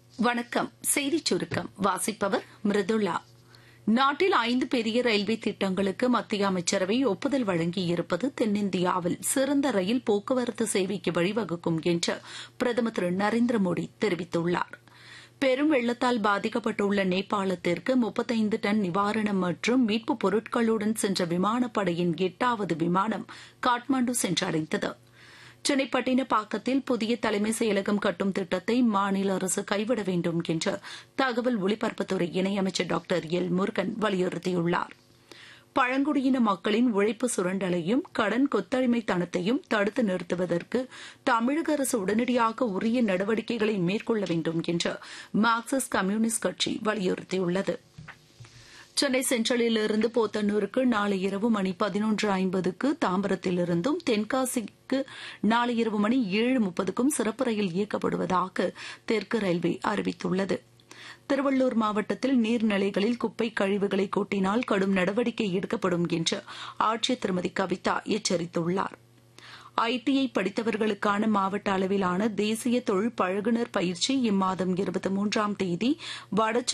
வணக்கம். செய்திச் சுருக்கம் வாசிப்பவர் மிருதுளா. நாட்டில் 5 பெரிய ரயில்வே திட்டங்களுக்கு மத்திய அமைச்சரவை ஒப்புதல் வழங்கியிருப்பது தென்னிந்தியாவில் சிறந்த ரயில் போக்குவரத்து சேவைக்கு வழிவகுக்கும் என்று பிரதமர் திரு நரேந்திர மோடி தெரிவித்துள்ளார். பெரும் வெள்ளத்தால் பாதிக்கப்பட்டுள்ள நேபாளத்திற்கு 35 டன் நிவாரணம் மற்றும் மீட்புப் பொருட்களுடன் சென்ற விமானப்படையின் 8வது விமானம் காட்மாண்டு சென்றடைந்தது. சென்னை பட்டினப்பாக்கத்தில் புதிய தலைமை செயலகம் கட்டும் திட்டத்தை மாநில அரசு கைவிட வேண்டும் என்று தகவல் ஒலிபரப்புத்துறை இணையமைச்சர் டாக்டர் எல் முருகன் வலியுறுத்தியுள்ளார். பழங்குடியின மக்களின் உழைப்பு சுரண்டலையும் கடன் கொத்தடிமைத்தனத்தையும் தடுத்து நிறுத்துவதற்கு தமிழக அரசு உடனடியாக உரிய நடவடிக்கைகளை மேற்கொள்ள வேண்டும் என்று மார்க்சிஸ்ட் கம்யூனிஸ்ட் கட்சி வலியுறுத்தியுள்ளது. சென்னை சென்ட்ரலிலிருந்து போத்தனூருக்கு நாளை இரவு மணி 11:50க்கு, தாம்பரத்திலிருந்தும் தென்காசிக்கு நாளை இரவு மணி 7:30க்கும் சிறப்பு ரயில் இயக்கப்படுவதாக தெற்கு ரயில்வே அறிவித்துள்ளது. திருவள்ளூர் மாவட்டத்தில் நீர்நிலைகளில் குப்பை கழிவுகளை கொட்டினால் கடும் நடவடிக்கை எடுக்கப்படும் என்று ஆட்சியர் திருமதி கவிதா எச்சரித்துள்ளார். ஐடிஐ படித்தவர்களுக்கான மாவட்ட அளவிலான தேசிய தொழில் பழகுநர் பயிற்சி இம்மாதம் 23ஆம் தேதி